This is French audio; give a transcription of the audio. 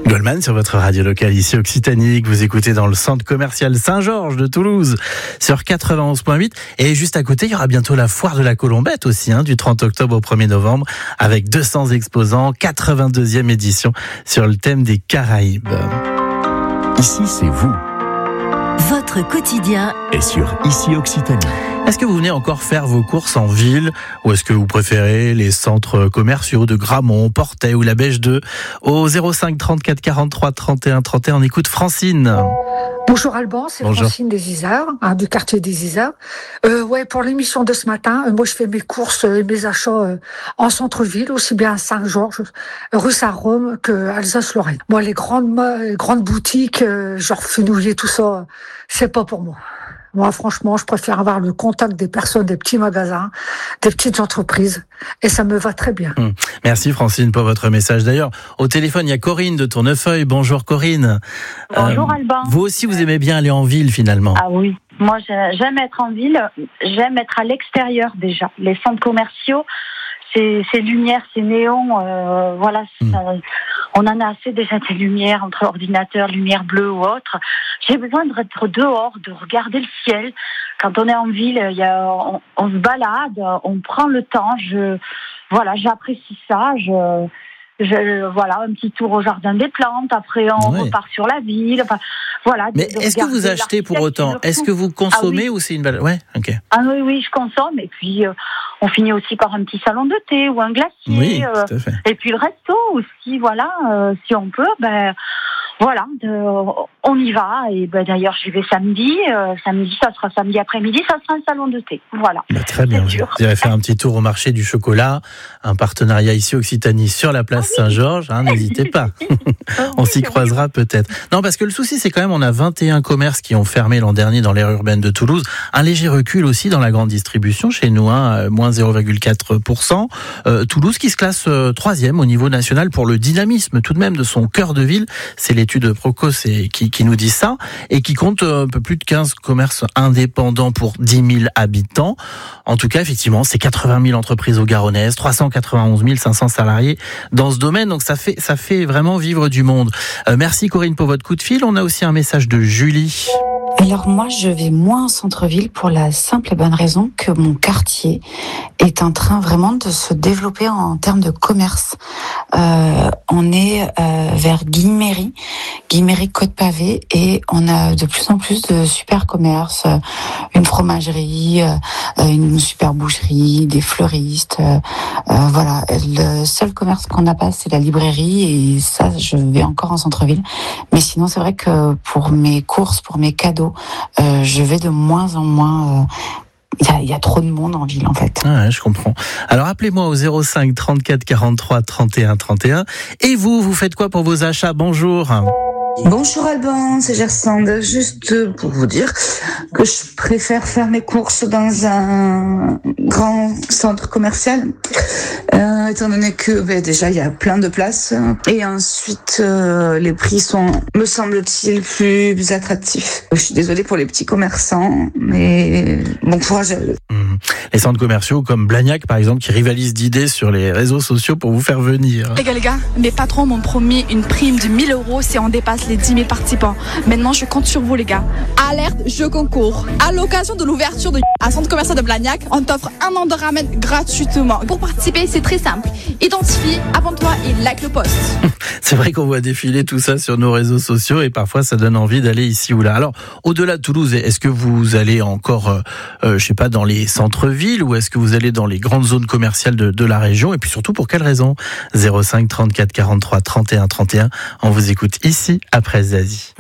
Goldman sur votre radio locale ici Occitanie, que vous écoutez dans le centre commercial Saint-Georges de Toulouse sur 91.8. Et juste à côté, il y aura bientôt la foire de la Colombette aussi, du 30 octobre au 1er novembre, avec 200 exposants, 82e édition sur le thème des Caraïbes. Ici, c'est vous. Votre quotidien Et sur Ici Occitanie. Est-ce que vous venez encore faire vos courses en ville ou est-ce que vous préférez les centres commerciaux de Gramont, Portet ou la Bêche 2 ? Au 05 34 43 31 31, on écoute Francine. Bonjour Alban, c'est Bonjour. Francine des Isards, du quartier des Isards. Pour l'émission de ce matin, moi je fais mes courses et mes achats en centre-ville, aussi bien à Saint-Georges, rue Saint-Rome que Alsace-Lorraine. Moi, les grandes boutiques, genre Fenouillet, tout ça, c'est pas pour moi. Moi, franchement, je préfère avoir le contact des personnes, des petits magasins, des petites entreprises, et ça me va très bien. Merci Francine pour votre message. D'ailleurs, au téléphone, il y a Corinne de Tournefeuille. Bonjour Corinne. Bonjour Alban. Vous aussi, vous aimez bien aller en ville finalement. Ah oui, moi j'aime être en ville, j'aime être à l'extérieur déjà. Les centres commerciaux, ces lumières, ces néons, ça, on en a assez déjà des lumières entre ordinateurs, lumière bleue ou autre. J'ai besoin d'être dehors, de regarder le ciel. Quand on est en ville, on se balade, on prend le temps. J'apprécie ça. Un petit tour au jardin des plantes. Après, on repart sur la ville. Enfin, voilà. Mais est-ce que vous achetez pour autant ? Est-ce que vous consommez ou c'est une balade ? Ouais, ok. Ah oui, je consomme. Et puis, on finit aussi par un petit salon de thé ou un glacier. Oui, tout à fait. Et puis le resto aussi, si on peut, on y va. Et d'ailleurs, j'y vais samedi. Samedi, ça sera samedi après-midi, ça sera un salon de thé. Voilà. Très bien. Vous irez faire un petit tour au marché du chocolat, un partenariat ici Occitanie sur la place Saint-Georges. N'hésitez pas. On s'y croisera peut-être. Non, parce que le souci, c'est quand même, on a 21 commerces qui ont fermé l'an dernier dans l'aire urbaine de Toulouse. Un léger recul aussi dans la grande distribution chez nous, moins 0,4%. Toulouse qui se classe 3e au niveau national pour le dynamisme tout de même de son cœur de ville. C'est l'étude Procos qui nous dit ça, et qui compte un peu plus de 15 commerces indépendants pour 10 000 habitants. En tout cas, effectivement, c'est 80 000 entreprises au Garonnaises, 391 500 salariés dans ce domaine. Donc ça fait vraiment vivre du monde. Merci Corinne pour votre coup de fil. On a aussi un message de Julie. Alors moi, je vais moins en centre-ville pour la simple et bonne raison que mon quartier est en train vraiment de se développer en termes de commerce. On est vers Guiméry Côte-Pavé, et on a de plus en plus de super commerces, une fromagerie, une super boucherie, des fleuristes. Le seul commerce qu'on n'a pas, c'est la librairie, et ça, je vais encore en centre-ville. Mais sinon, c'est vrai que pour mes courses, pour mes cadeaux, je vais de moins en moins. Il y a trop de monde en ville en fait. Ah, je comprends. Alors appelez-moi au 05 34 43 31 31. Et vous faites quoi pour vos achats ? Bonjour. Bonjour Alban, c'est Gersande. Juste pour vous dire que je préfère faire mes courses dans un grand centre commercial, étant donné que déjà il y a plein de places, et ensuite les prix sont, me semble-t-il, plus attractifs. Je suis désolée pour les petits commerçants, mais bon courage à eux. Les centres commerciaux comme Blagnac par exemple, qui rivalisent d'idées sur les réseaux sociaux pour vous faire venir. Les gars, mes patrons m'ont promis une prime de 1 000 € si on dépasse les 10 000 participants. Maintenant, je compte sur vous, les gars. Alerte, je concours. À l'occasion de l'ouverture à centre commercial de Blagnac, on t'offre 1 an de ramen gratuitement. Pour participer, c'est très simple. Identifie, abonne-toi et like le post. C'est vrai qu'on voit défiler tout ça sur nos réseaux sociaux, et parfois ça donne envie d'aller ici ou là. Alors, au-delà de Toulouse, est-ce que vous allez encore, dans les centres-villes, ou est-ce que vous allez dans les grandes zones commerciales de la région ? Et puis surtout, pour quelles raisons ? 05 34 43 31 31. On vous écoute ici après Zazie.